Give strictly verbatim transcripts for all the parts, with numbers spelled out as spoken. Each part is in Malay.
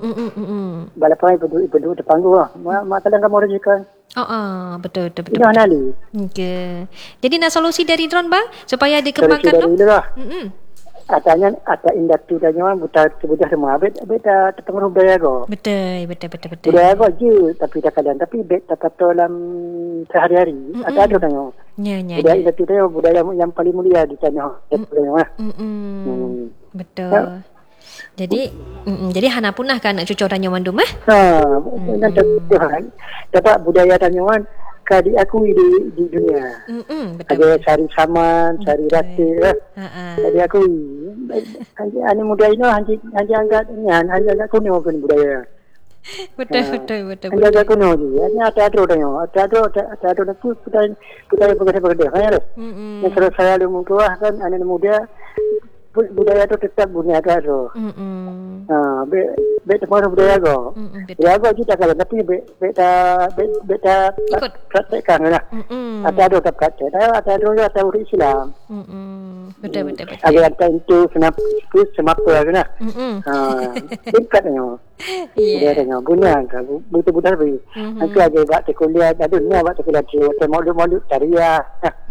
mm, mm, mm, mm. Balapan ibu ibu ibu depan gua. Mak kadang kamu rejikan. Oh, oh, betul betul betul. Ini anali. Okey. Jadi nak solusi dari drone bang supaya Solusi dikembangkan dari tu? itu lah. Mm-mm. Atanya ada industri dan nyaman buta sebuah semua. Bet bet terpengaruh budaya go. Betul betul betul betul. Budaya go je tapi tak kadang tapi bet tak dalam sehari-hari. Mm-mm. Ada ada tanya. Ya ya. Budaya ya. industri tu budaya yang paling mulia di sana. Mm-mm. Hmm. Betul. Ya. Jadi mm, jadi hana punah kan nak cucur dan nyaman dum eh? Ha, nanti Tuhan dapat budaya dan nyaman kadi akui di di dunia. Mm-mm, betul. Ada cari saman, cari rati lah. Ha Kadi akui. Anji ane muda ini anji anji angkat ni anji angkat kuno pun budaya. Betul betul betul. Anji angkat kuno je. Anji ada ada orang yang ada ada ada ada ada tu budaya budaya bekerja bekerja. Kan ya? Mm-mm. Yang kalau saya lu muda kan ane muda budaya tu tetap dunia tu ada. Mm-mm. Ha, be be terpengaruh budaya go. Mm-mm, betul. Budaya go kita kalau tapi be be ta be be ta Ikut. praktekkan lah. Mm-mm. Ada ada praktek. Ada ada ada ada orang Islam. Mm-mm. Betul betul betul. Ada yang itu kenapa itu semapa kan? Mm-mm. Ha, dekat dengan. Dia Ya. dengan bunya kan. Buta-buta lebih. Mhm. Aku ada buat kuliah, ada ni buat kuliah tu. Malu-malu tariah.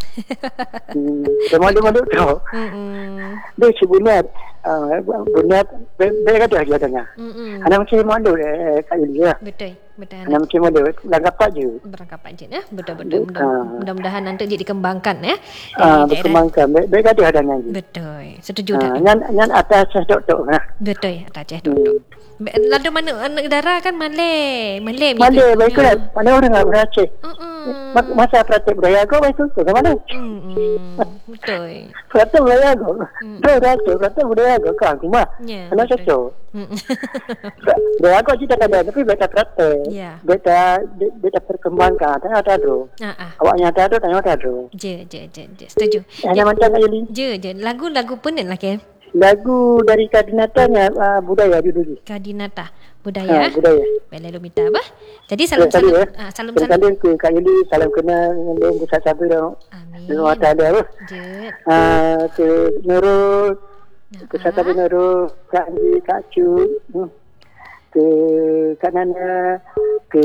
Hmm, malu-malu tu. Mm-mm. Dia sebulan uh, bunya mereka tu aja tanya. Mm-mm. Anak macam malu eh kat dia. Betul betul. Anak macam malu langkap tak je. Berangkat je ya. Betul betul. Mudah, Ah. mudah-mudahan nanti jadi dikembangkan ya. Ah, Dari daerah. berkembangkan. Mereka tu ada nanti. Betul. Setuju dah. Ah, nyan nyan atas dok-dok nah. Betul. Tak ceh dok. Lalu mana negara kan Malay, Malay. Mana baiklah. Mana orang nak beraceh. Mm-mm. Masa praktek budaya kau baik tu ke mana? Mm-mm. Betul. Praktek budaya kau. Tu raceh praktek budaya kau kan cuma. Ya. Anak betul. cocok. Mm-mm. Budaya kau cerita ada tapi beta praktek. Ya. Beta beta perkembangkan. Tanya ada tu. Ah ah. Awaknya ada tu tanya ada tu. Je je je je. Setuju. Hanya macam kaya ni. Je je. Lagu-lagu pun lah kan. Lagu dari Kadinatanya uh, budaya dulu. Kadinata Ha, budaya. budaya. Bela Lumita apa? Jadi salam Salam salam. ya. Ah, salam Salam salam. ke Kak Yuli, salam kenal dengan Besar Sabi dan Amin. Allah Taala apa? Je. Ah, ke Nurul, Besar Sabi Nurul, Kak Anji, Kak Cu, hmm. ke Kak Nana, ke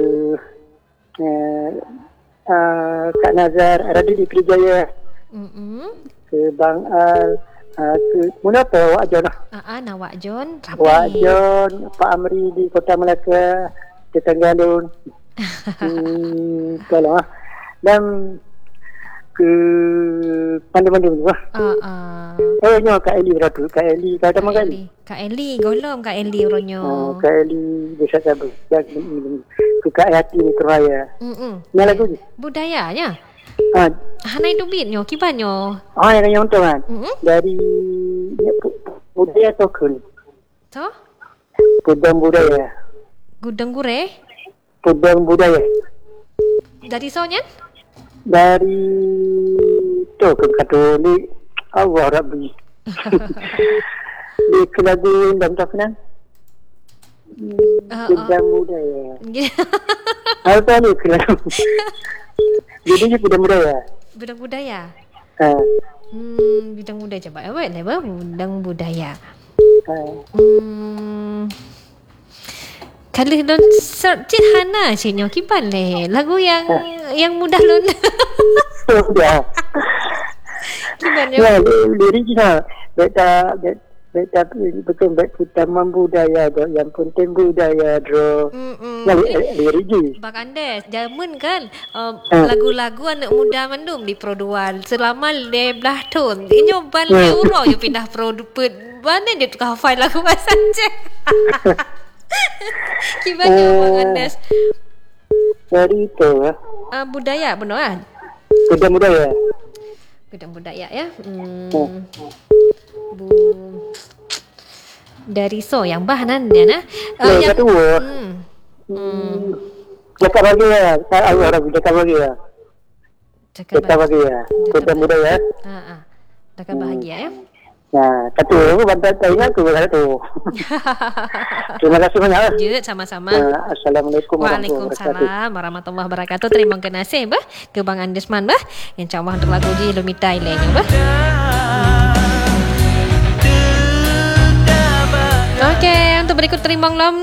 uh, uh, Kak Nazar, Radhi di Prijaya, Mm-mm. ke Bang Al, uh, ke Munapa Wak Jon lah. Ah ah Nawak John rapi. Wak Jon, Pak Amri di Kota Melaka, di Terengganu. Hmm, tolong ah. Dan ke pandu-pandu tu lah. Ah ah. Oh, nyo Kak Eli beratu. Kak Eli, kau tahu Kak Eli? Kak Eli golong Kak Eli orangnya. Oh, Kak Eli bisa sabar. Ke Kak Hati ni Teraya. Mm-mm. Ni lagu ni. Budayanya. Ah, Hanai tu bitnyo kibanyo. ah yang yang tu kan. Mm-mm. Dari ya, pu- budaya Tokun. To? Pudang budaya. Gudang gure Pudang budaya. dari sonya? Dari Tokun Katolik. Allah Rabbi. Di kelagu dalam Tokunan. Ah, ah. Pudang budaya. Apa ni kelagu? Jadi ni pudang budaya. Budang budaya. Ha. Hmm, bidang budaya coba. Apa ni apa? Budang budaya. Ha. Hmm. Kalau don search hana sinyo kipan le. Lagu yang yang mudah lun. Ya. Kipan yo. Ya, original. Beta beta betul bet utama budaya do yang penting budaya do. Hmm. Ya, original. Bak Andes, Jerman kan uh, Ah. lagu-lagu anak muda mandum di Produal selama leblah tahun. Inyo ban euro yo pindah produ pet. Mana dia tukar hafal lagu bahasa Cek. Gimana Bang Andes? Dari itu ya. Uh, budaya benar kan? Budaya budaya. Budaya budaya ya. Hmm. Oh. Bu dari so yang bahanan dia nah. Uh, Ya, yang kedua. hmm. Hmm. Jaga bagi ya. Saya Allah Rabbi jaga bagi ya. Cakap Jaga bagi ya. Budaya budaya. Ha ah. Cakap bahagia ya. Nah, satu aku bantai tanya aku satu. Terima kasih banyak. Je sama-sama. Uh, Assalamualaikum warahmatullahi wabarakatuh. Waalaikumsalam warahmatullahi wabarakatuh. Terima kasih bah ke Bang Andesman bah. Yang insya-Allah untuk lagu ji Lumita ilenya bah. Okey, untuk berikut terimbang lam